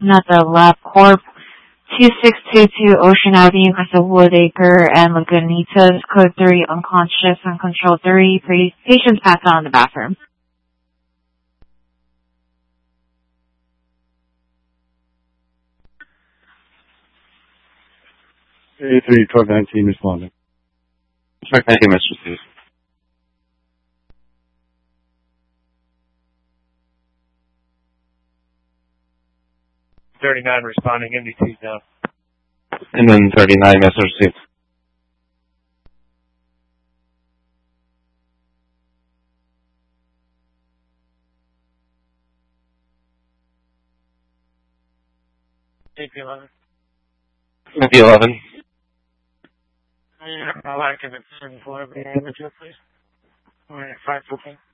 at the Lab Corp. 2622 Ocean Avenue, Casa Woodacre, and Lagunitas, code 3, unconscious, uncontrolled 3, patients passed out in the bathroom. 83, truck 19 responding. Truck 19 message received. .39 responding, MDT's down. And then 39 message received. AP11. AP11. I'll activate 34, please. Alright, 514.